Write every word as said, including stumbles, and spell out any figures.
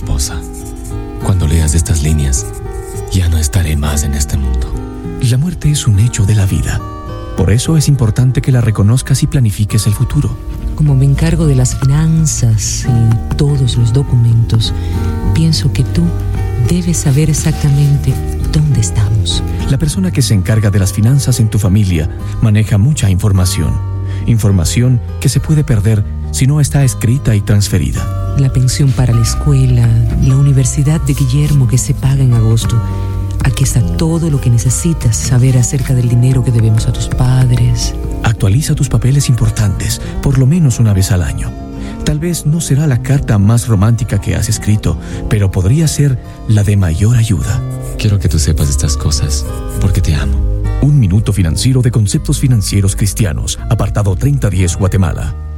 esposa. Cuando leas estas líneas, ya no estaré más en este mundo. La muerte es un hecho de la vida. Por eso es importante que la reconozcas y planifiques el futuro. Como me encargo de las finanzas y todos los documentos, pienso que tú debes saber exactamente dónde estamos. La persona que se encarga de las finanzas en tu familia maneja mucha información. Información que se puede perder si no está escrita y transferida. La pensión para la escuela, la universidad de Guillermo que se paga en agosto. Aquí está todo lo que necesitas saber acerca del dinero que debemos a tus padres. Actualiza tus papeles importantes, por lo menos una vez al año. Tal vez no será la carta más romántica que has escrito, pero podría ser la de mayor ayuda. Quiero que tú sepas estas cosas, porque te amo. Un minuto financiero de Conceptos Financieros Cristianos, apartado treinta diez, Guatemala.